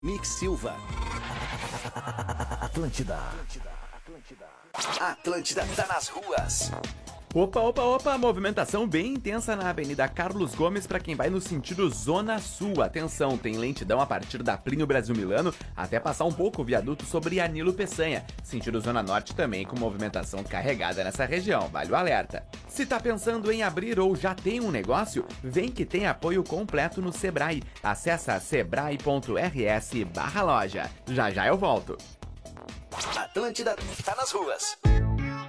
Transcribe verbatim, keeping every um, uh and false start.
Mix Silva. Atlântida. Atlântida tá nas ruas. Opa, opa, opa, movimentação bem intensa na Avenida Carlos Gomes para quem vai no sentido Zona Sul. Atenção, tem lentidão a partir da Plínio Brasil Milano até passar um pouco o viaduto sobre Anilo Peçanha. Sentido Zona Norte também com movimentação carregada nessa região, vale o alerta. Se tá pensando em abrir ou já tem um negócio, vem que tem apoio completo no Sebrae. Acesse sebrae.rs barra loja. Já já eu volto. Atlântida tá nas ruas.